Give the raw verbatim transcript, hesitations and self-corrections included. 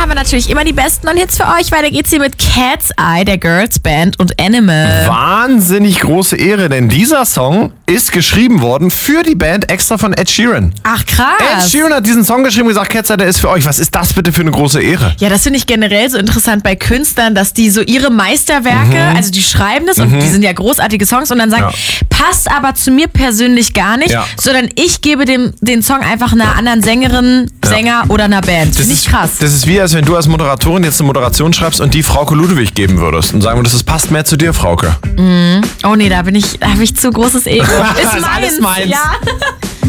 haben wir natürlich immer die besten und Hits für euch. Weiter geht's hier mit Cat's Eye, der Girls Band und Animal. Wahnsinnig große Ehre, denn dieser Song ist geschrieben worden für die Band extra von Ed Sheeran. Ach krass. Ed Sheeran hat diesen Song geschrieben und gesagt, Cat's Eye, der ist für euch. Was ist das bitte für eine große Ehre? Ja, das finde ich generell so interessant bei Künstlern, dass die so ihre Meisterwerke, mhm. also die schreiben das mhm. und die sind ja großartige Songs und dann sagen, ja. passt aber zu mir persönlich gar nicht, ja. sondern ich gebe dem, den Song einfach einer anderen Sängerin, ja. Sänger oder einer Band. Finde ich krass. Das ist wie, als wenn du als Moderatorin jetzt eine Moderation schreibst und die Frauke Ludewig geben würdest und sagen würdest, das passt mehr zu dir, Frauke. Mhm. Oh nee, da bin ich, da habe ich zu großes Ego. Ist meins. Alles meins. Ja.